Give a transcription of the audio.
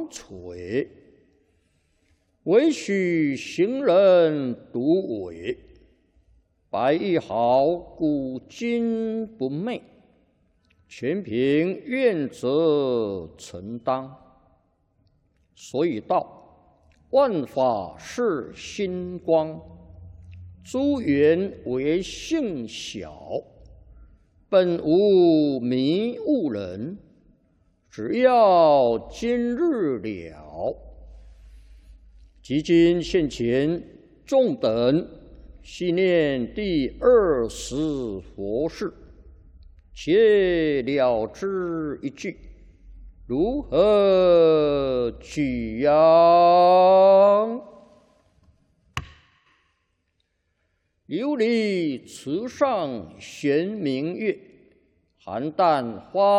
垂，唯许行人独伟。白玉毫，古今不昧，全凭愿则承当。所以道，万法是心光，诸缘为性小，本无迷悟人。只要今日了，即今现前，众等细念第20佛事，且了之一句，如何取样？琉璃池上悬明月，寒淡花